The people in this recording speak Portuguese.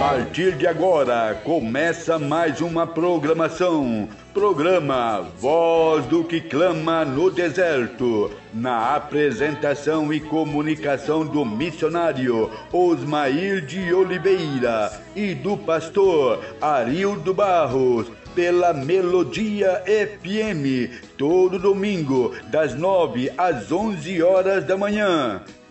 partir de agora, começa mais uma programação. Programa Voz do que Clama no Deserto. Na apresentação e comunicação do missionário Osmair de Oliveira e do pastor Arildo Barros. Pela Melodia FM, todo domingo, das 9 às 11 horas da manhã.